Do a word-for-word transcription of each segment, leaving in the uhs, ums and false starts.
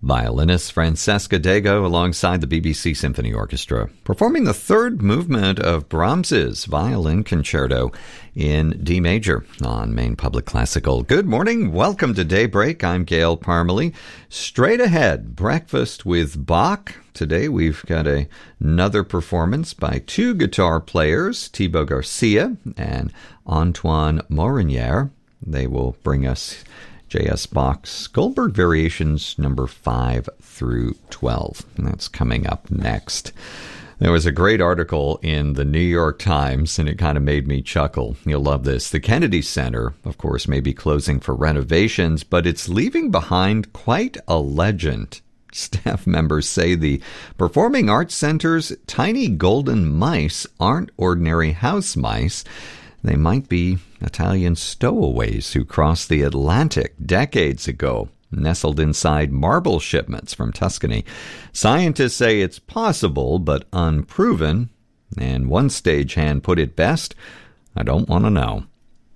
Violinist Francesca Dago alongside the B B C Symphony Orchestra, performing the third movement of Brahms's Violin Concerto in D major on Maine Public Classical. Good morning. Welcome to Daybreak. I'm Gail Parmalee. Straight ahead, Breakfast with Bach. Today we've got a, another performance by two guitar players, Thibaut Garcia and Antoine Morinier. They will bring us J S. Bach's Goldberg Variations number five through twelve. And that's coming up next. There was a great article in the New York Times, and it kind of made me chuckle. You'll love this. The Kennedy Center, of course, may be closing for renovations, but it's leaving behind quite a legend. Staff members say the Performing Arts Center's tiny golden mice aren't ordinary house mice. They might be Italian stowaways who crossed the Atlantic decades ago, nestled inside marble shipments from Tuscany. Scientists say it's possible, but unproven. And one stagehand put it best, I don't want to know.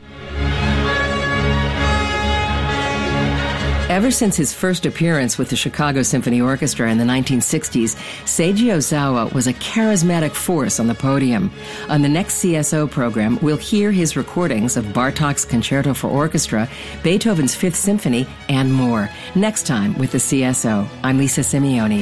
Ever since his first appearance with the Chicago Symphony Orchestra in the nineteen sixties, Seiji Ozawa was a charismatic force on the podium. On the next C S O program, we'll hear his recordings of Bartók's Concerto for Orchestra, Beethoven's Fifth Symphony, and more. Next time with the C S O, I'm Lisa Simeone.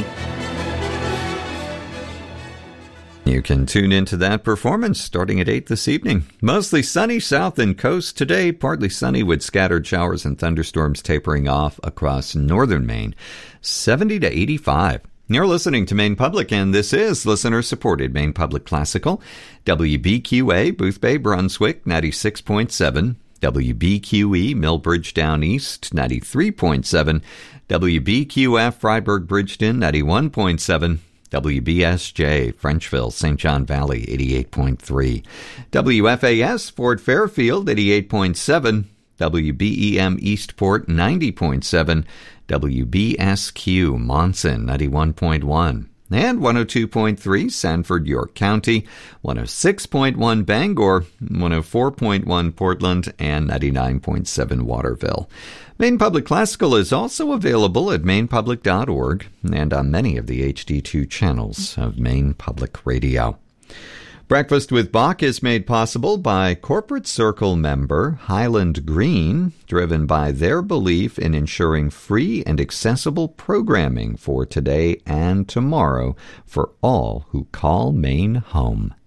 You can tune into that performance starting at eight this evening. Mostly sunny south and coast today, partly sunny with scattered showers and thunderstorms tapering off across northern Maine. seventy to eighty-five. You're listening to Maine Public, and this is listener-supported Maine Public Classical. W B Q A, Booth Bay, Brunswick, ninety-six point seven. W B Q E, Millbridge Down East, ninety-three point seven. W B Q F, Freiburg Bridgeton, ninety-one point seven. W B S J, Frenchville, Saint John Valley, eighty-eight point three. W F A S, Fort Fairfield, eighty-eight point seven. W B E M Eastport, ninety point seven. W B S Q, Monson, ninety-one point one. And one oh two point three, Sanford, York County, one oh six point one, Bangor, one oh four point one, Portland, and ninety-nine point seven, Waterville. Maine Public Classical is also available at maine public dot org and on many of the H D two channels of Maine Public Radio. Breakfast with Bach is made possible by Corporate Circle member Highland Green, driven by their belief in ensuring free and accessible programming for today and tomorrow for all who call Maine home.